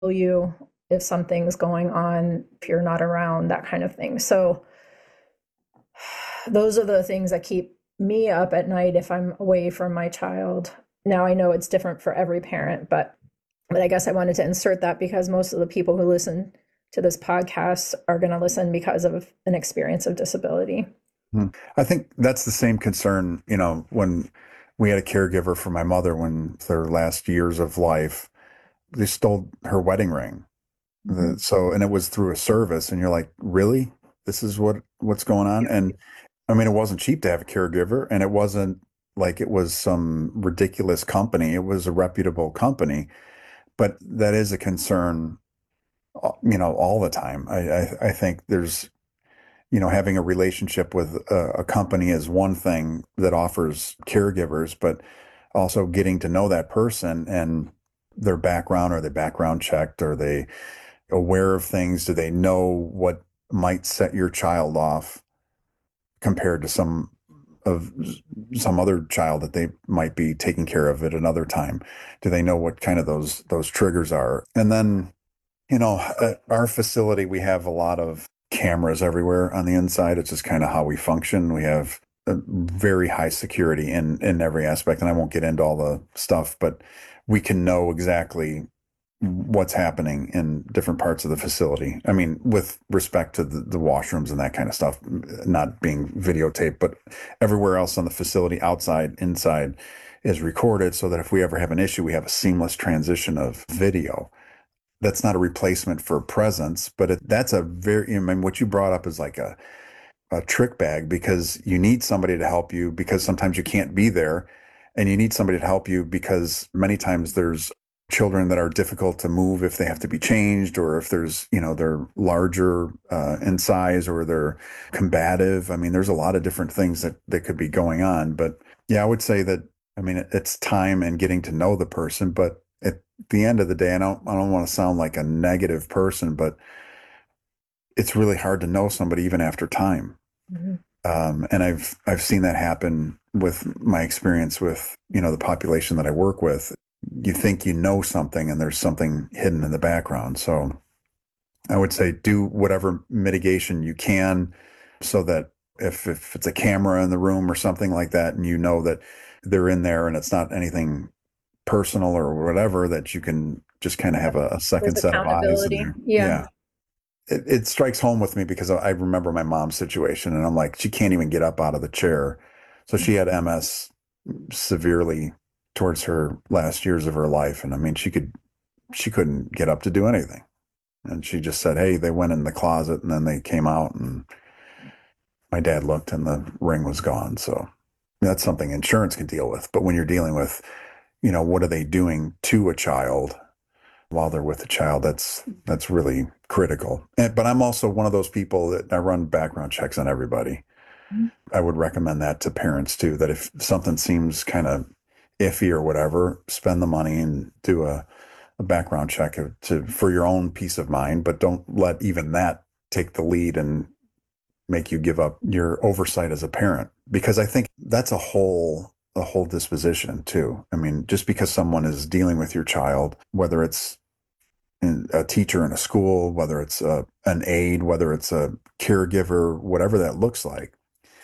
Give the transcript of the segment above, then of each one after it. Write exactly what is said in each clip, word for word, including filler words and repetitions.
you if something's going on, if you're not around, that kind of thing. So those are the things that keep me up at night if I'm away from my child. Now I know it's different for every parent, but but I guess I wanted to insert that because most of the people who listen to this podcast are going to listen because of an experience of disability. Hmm. I think that's the same concern, you know, when we had a caregiver for my mother when their last years of life, they stole her wedding ring. Mhm. The, so, and it was through a service, and you're like, really? This is what what's going on? And I mean, it wasn't cheap to have a caregiver, and it wasn't like it was some ridiculous company. It was a reputable company, but that is a concern, uh, you know, all the time. I I, I think there's you know, having a relationship with a, a company is one thing that offers caregivers, but also getting to know that person and their background. Are they background checked? Are they aware of things? Do they know what might set your child off compared to some of some other child that they might be taking care of at another time? Do they know what kind of those those triggers are? And then, you know, at our facility, we have a lot of cameras everywhere on the inside. It's just kind of how we function. We have a very high security in in every aspect, and I won't get into all the stuff, but we can know exactly what's happening in different parts of the facility. I mean, with respect to the, the washrooms and that kind of stuff, not being videotaped, but everywhere else on the facility, outside, inside, is recorded so that if we ever have an issue, we have a seamless transition of video. That's not a replacement for presence, but it, that's a very, I mean, what you brought up is like a, a trick bag because you need somebody to help you because sometimes you can't be there and you need somebody to help you because many times there's children that are difficult to move if they have to be changed or if there's, you know, they're larger uh, in size or they're combative. I mean, there's a lot of different things that, that could be going on. But yeah, I would say that, I mean, it's time and getting to know the person, but at the end of the day, I don't, I don't want to sound like a negative person, but it's really hard to know somebody even after time. Mhm. Um, and I've I've seen that happen with my experience with, you know, the population that I work with. You think you know something and there's something hidden in the background. So I would say do whatever mitigation you can so that if if it's a camera in the room or something like that and you know that they're in there and it's not anything personal or whatever, that you can just kind of have a, a There's second set of eyes in accountability. there. Yeah. Yeah. It, it strikes home with me because I remember my mom's situation and I'm like, she can't even get up out of the chair. So she had M S severely towards her last years of her life. And I mean, she could, she couldn't get up to do anything. And she just said, hey, they went in the closet and then they came out and my dad looked and the ring was gone. So that's something insurance can deal with. But when you're dealing with, you know, what are they doing to a child while they're with the child, that's that's really critical. And, but I'm also one of those people that I run background checks on everybody. I would recommend that to parents too, that if something seems kind of iffy or whatever, spend the money and do a, a background check to for your own peace of mind, but don't let even that take the lead and make you give up your oversight as a parent. Because I think that's a whole a whole disposition too. I mean, just because someone is dealing with your child, whether it's a teacher in a school, whether it's a, an aide, whether it's a caregiver, whatever that looks like.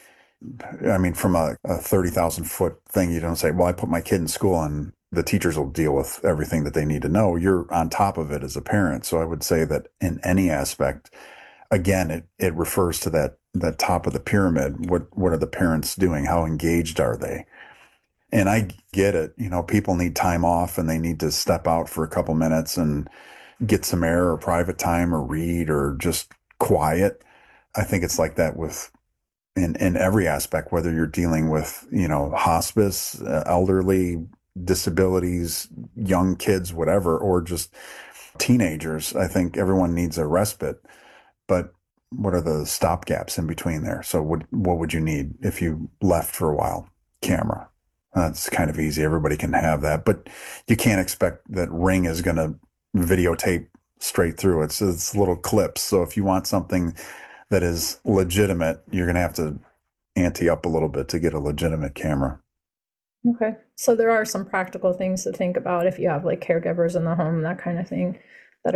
I mean, from a, a thirty thousand foot thing, you don't say, well, I put my kid in school and the teachers will deal with everything that they need to know. You're on top of it as a parent. So I would say that in any aspect, again, it, it refers to that, that top of the pyramid. What, what are the parents doing? How engaged are they? And I get it. You know, people need time off and they need to step out for a couple minutes and get some air or private time or read or just quiet. I think it's like that with in in every aspect, whether you're dealing with, you know, hospice, uh, elderly, disabilities, young kids, whatever, or just teenagers. I think everyone needs a respite, but what are the stopgaps in between there? So what what would you need if you left for a while? Camera. That's kind of easy. Everybody can have that, but you can't expect that Ring is going to videotape straight through. It's it's little clips. So if you want something that is legitimate, you're going to have to ante up a little bit to get a legitimate camera. Okay. So there are some practical things to think about if you have like caregivers in the home, that kind of thing.